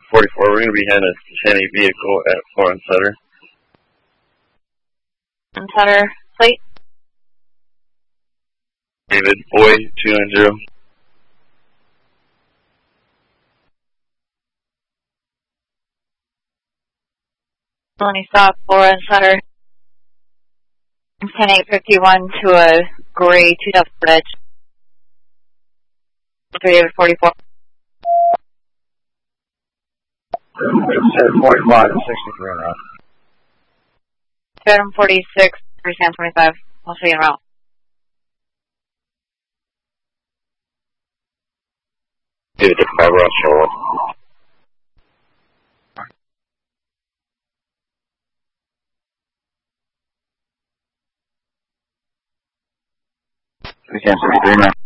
44, we're going to be heading a Sandy vehicle at 4 and Sutter. And Sutter, plate? David, Boy, 290. Let me stop 4 and Sutter. 10851 to a gray 2 edge. 3 David 44. 45, 63 and out. 246, 3 Sam 25. I'll see you in route. David, 5 routes, Charlotte. We can 63 now.